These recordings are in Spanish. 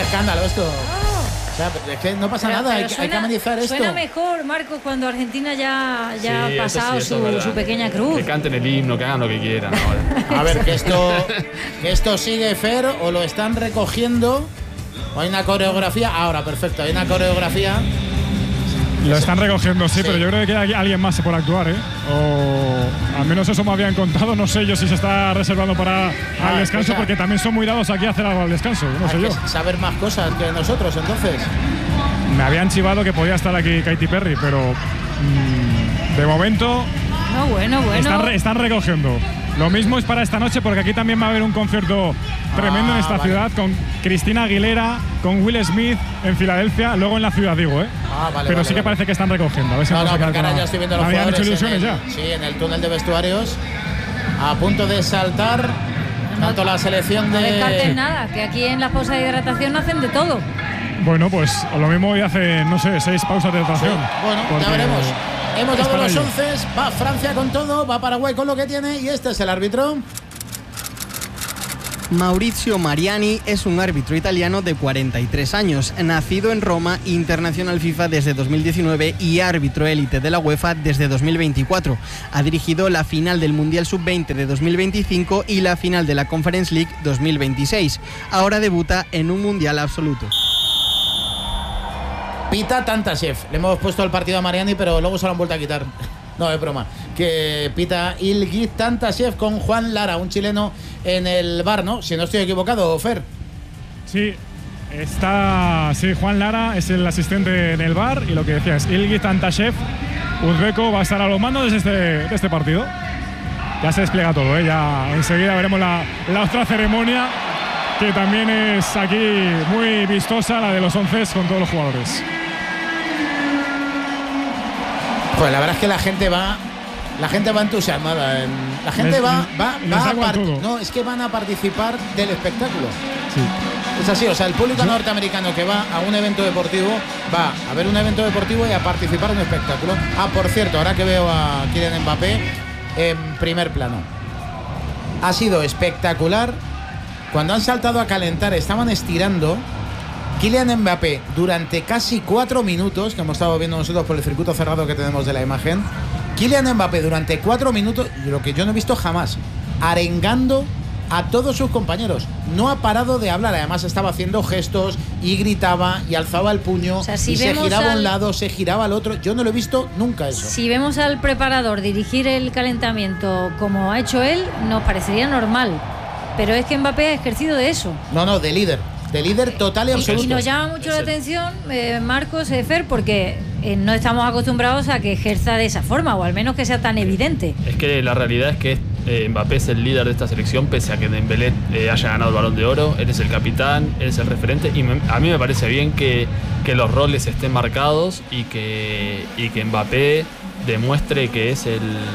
escándalo esto. O sea, es que no pasa nada, hay que amenizar esto. Suena mejor, Marcos, cuando Argentina ya ha pasado sí, su pequeña cruz. Que canten el himno, que hagan lo que quieran ahora. A ver, que esto sigue, Fer, o lo están recogiendo, o hay una coreografía. Ahora, perfecto, hay una coreografía. Lo están recogiendo, sí, pero yo creo que queda alguien más por actuar, ¿eh? O al menos eso me habían contado. No sé yo si se está reservando para el descanso, porque también son muy dados aquí a hacer algo al descanso. No sé yo. Saber más cosas que nosotros, entonces. Me habían chivado que podía estar aquí Katy Perry, pero de momento. No, bueno. Están recogiendo. Lo mismo es para esta noche, porque aquí también va a haber un concierto tremendo en esta ciudad, con Cristina Aguilera, con Will Smith en Filadelfia, luego en la ciudad, digo, ¿eh? Pero sí que parece que están recogiendo. A ver si porque ahora ya estoy viendo los jugadores hecho ilusiones ya. Sí, en el túnel de vestuarios, a punto de saltar, tanto la selección de... No descarten nada, que aquí en las pausas de hidratación no hacen de todo. Bueno, pues lo mismo hoy hacen, no sé, 6 pausas de hidratación. Sí. Bueno, ya veremos. Hemos dado los 11, va Francia con todo, va Paraguay con lo que tiene, y este es el árbitro. Maurizio Mariani es un árbitro italiano de 43 años, nacido en Roma, internacional FIFA desde 2019 y árbitro élite de la UEFA desde 2024. Ha dirigido la final del Mundial Sub-20 de 2025 y la final de la Conference League 2026. Ahora debuta en un Mundial absoluto. Pita Tantashev. Le hemos puesto al partido a Mariani, pero luego se lo han vuelto a quitar. No, es broma. Que pita Ilgiz Tantashev con Juan Lara, un chileno en el VAR, ¿no? Si no estoy equivocado, Fer. Sí, Juan Lara es el asistente en el VAR, y lo que decía es Ilgiz Tantashev, uzbeco, va a estar a los mandos de este partido. Ya se despliega todo, ¿eh? Ya enseguida veremos la otra ceremonia, que también es aquí muy vistosa, la de los 11 con todos los jugadores. Pues la verdad es que la gente va entusiasmada. La gente no, es que van a participar del espectáculo. Sí. Es así, o sea, el público norteamericano que va a un evento deportivo va a ver un evento deportivo y a participar en un espectáculo. Por cierto, ahora que veo a Kylian Mbappé en primer plano, ha sido espectacular. Cuando han saltado a calentar, estaban estirando. Kylian Mbappé, durante casi 4 minutos, que hemos estado viendo nosotros por el circuito cerrado que tenemos de la imagen, Kylian Mbappé durante 4 minutos, lo que yo no he visto jamás, arengando a todos sus compañeros. No ha parado de hablar, además estaba haciendo gestos y gritaba y alzaba el puño, y se giraba a un lado, se giraba al otro. Yo no lo he visto nunca eso. Si vemos al preparador dirigir el calentamiento como ha hecho él, nos parecería normal. Pero es que Mbappé ha ejercido de eso. No, de líder total y absoluto. Y nos llama mucho la atención, Marcos, Fer, porque no estamos acostumbrados a que ejerza de esa forma, o al menos que sea tan evidente. Es que la realidad es que Mbappé es el líder de esta selección, pese a que Dembélé haya ganado el Balón de Oro. Él es el capitán, él es el referente, y a mí me parece bien que los roles estén marcados y que Mbappé demuestre que es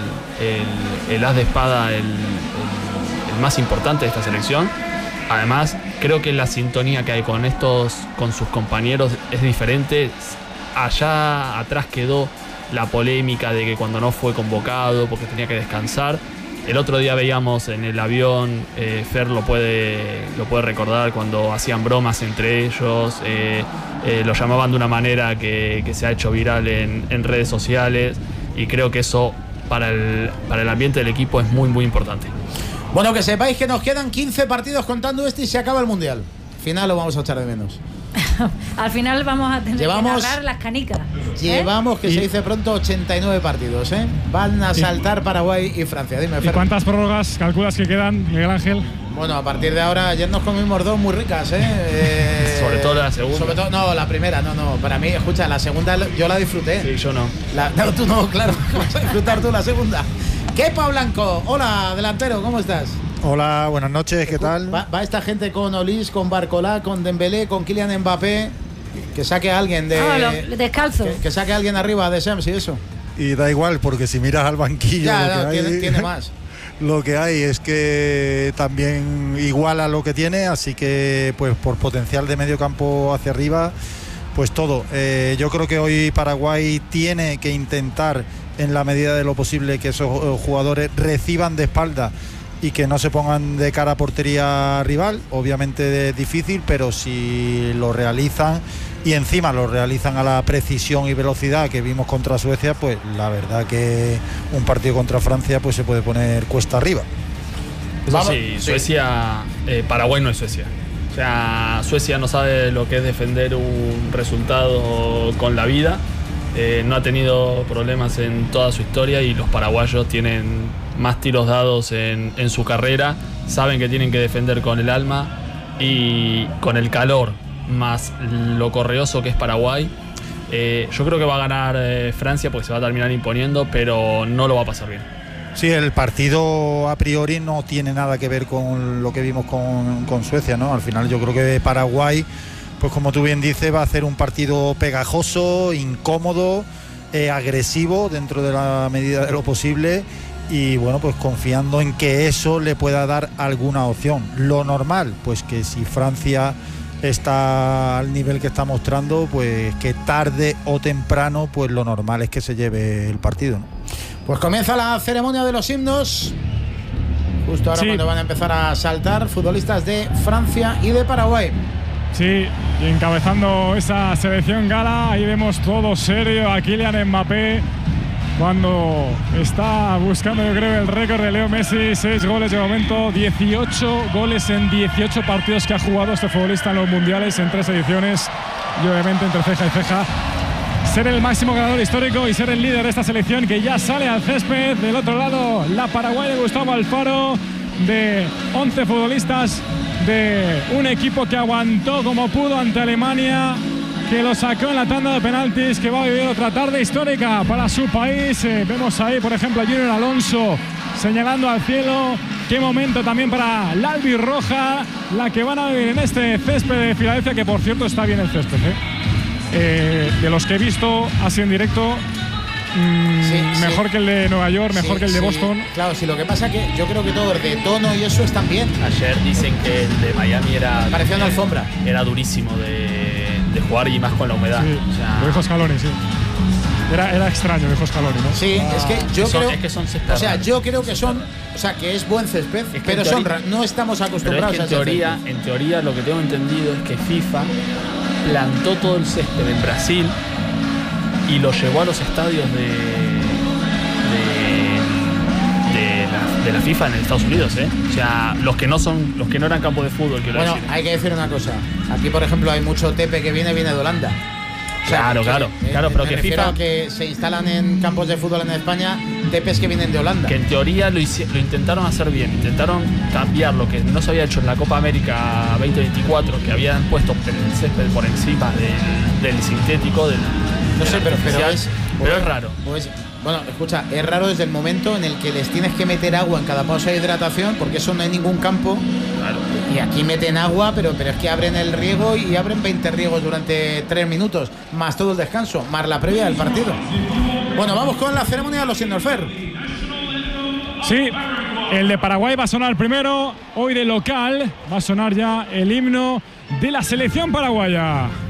el as de espada, el más importante de esta selección. Además, creo que la sintonía que hay con sus compañeros es diferente. Allá atrás quedó la polémica de que cuando no fue convocado porque tenía que descansar. El otro día veíamos en el avión, Fer lo puede recordar, cuando hacían bromas entre ellos, lo llamaban de una manera que se ha hecho viral en redes sociales, y creo que eso para el ambiente del equipo es muy, muy importante. Bueno, que sepáis que nos quedan 15 partidos contando y se acaba el Mundial. Al final lo vamos a echar de menos. Al final vamos a tener que narrar las canicas. Llevamos, que se dice pronto, 89 partidos, ¿eh? Van a saltar Paraguay y Francia. Dime, Fer. ¿Y cuántas prórrogas calculas que quedan, Miguel Ángel? Bueno, a partir de ahora, ayer nos comimos 2 muy ricas, ¿eh? Sobre todo la segunda. Sobre todo, no, la primera, no. Para mí, escucha, la segunda yo la disfruté. Sí, yo no. No, tú no, claro. Vas a disfrutar tú la segunda. Kepa Blanco, hola, delantero, ¿cómo estás? Hola, buenas noches, ¿qué tal? Va esta gente con Olís, con Barcolá, con Dembélé, con Kylian Mbappé. Que saque a alguien descalzo. Que saque a alguien arriba de Shams y eso. Y da igual, porque si miras al banquillo, tiene más. Lo que hay es que también iguala lo que tiene, así que pues por potencial de medio campo hacia arriba, pues todo. Yo creo que hoy Paraguay tiene que intentar, en la medida de lo posible, que esos jugadores reciban de espalda y que no se pongan de cara a portería rival. Obviamente es difícil, pero si lo realizan y encima lo realizan a la precisión y velocidad que vimos contra Suecia, pues la verdad que un partido contra Francia pues se puede poner cuesta arriba. Sí, Suecia, Paraguay no es Suecia. O sea, Suecia no sabe lo que es defender un resultado con la vida. No ha tenido problemas en toda su historia y los paraguayos tienen más tiros dados en su carrera. Saben que tienen que defender con el alma y con el calor, más lo correoso que es Paraguay. Yo creo que va a ganar Francia porque se va a terminar imponiendo, pero no lo va a pasar bien. Sí, el partido a priori no tiene nada que ver con lo que vimos con Suecia, ¿no? Al final yo creo que Paraguay, pues como tú bien dices, va a hacer un partido pegajoso, incómodo, agresivo dentro de la medida de lo posible y bueno, pues confiando en que eso le pueda dar alguna opción. Lo normal, pues que si Francia está al nivel que está mostrando, pues que tarde o temprano, pues lo normal es que se lleve el partido, ¿no? Pues comienza la ceremonia de los himnos. Justo ahora cuando van a empezar a saltar futbolistas de Francia y de Paraguay. Sí, y encabezando esa selección gala, ahí vemos todo serio a Kylian Mbappé cuando está buscando, yo creo, el récord de Leo Messi. 6 goles de momento, 18 goles en 18 partidos que ha jugado este futbolista en los mundiales en 3 ediciones y obviamente entre ceja y ceja ser el máximo ganador histórico y ser el líder de esta selección que ya sale al césped. Del otro lado, la Paraguay de Gustavo Alfaro, de 11 futbolistas de un equipo que aguantó como pudo ante Alemania, que lo sacó en la tanda de penaltis, que va a vivir otra tarde histórica para su país. Vemos ahí, por ejemplo, a Junior Alonso señalando al cielo. Qué momento también para la albirroja, la que van a vivir en este césped de Filadelfia, que por cierto está bien el césped, de los que he visto así en directo, mejor que el de Nueva York, mejor que el de Boston. Claro, sí, lo que pasa es que yo creo que todo el de tono y eso están bien. Ayer dicen que el de Miami parecía una alfombra. Era durísimo de jugar y más con la humedad. Sí, o sea, lo dijo Scaloni, sí. Era extraño, dijo Scaloni, ¿no? Sí, es que yo creo. Es que son césped. O sea, yo creo que son. O sea, que es buen césped, es que pero no estamos acostumbrados pero es que en teoría, lo que tengo entendido es que FIFA plantó todo el césped en Brasil y lo llevó a los estadios de la FIFA en Estados Unidos, O sea, los que no eran campos de fútbol, bueno, hay que decir una cosa. Aquí, por ejemplo, hay mucho tepe que viene de Holanda. Claro, pero que FIFA que se instalan en campos de fútbol en España, tepes que vienen de Holanda. Que en teoría lo intentaron hacer bien, intentaron cambiar lo que no se había hecho en la Copa América 2024, que habían puesto el césped por encima del sintético, no sé, pero es raro. Bueno, escucha, es raro desde el momento en el que les tienes que meter agua en cada pausa de hidratación, porque eso no hay ningún campo. Claro. Y aquí meten agua, pero es que abren el riego y abren 20 riegos durante 3 minutos, más todo el descanso, más la previa del partido. Bueno, vamos con la ceremonia de los himnos, Fer. Sí, el de Paraguay va a sonar primero, hoy de local va a sonar ya el himno de la selección paraguaya.